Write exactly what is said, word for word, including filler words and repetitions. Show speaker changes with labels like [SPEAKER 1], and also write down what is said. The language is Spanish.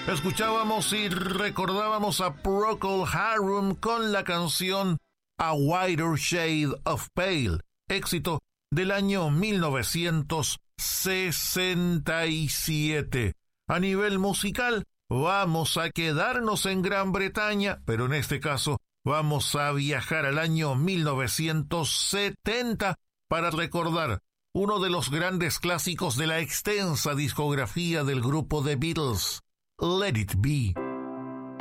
[SPEAKER 1] Escuchábamos y recordábamos a Procol Harum con la canción A Whiter Shade of Pale, éxito del año mil novecientos sesenta y siete. A nivel musical, vamos a quedarnos en Gran Bretaña, pero en este caso vamos a viajar al año mil novecientos setenta para recordar uno de los grandes clásicos de la extensa discografía del grupo The Beatles, Let It Be.